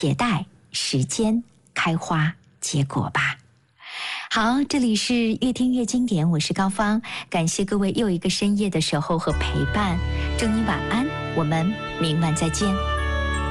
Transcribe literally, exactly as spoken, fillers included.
且待时间开花结果吧。好，这里是越听越经典，我是高芳，感谢各位又一个深夜的守候和陪伴，祝你晚安，我们明晚再见。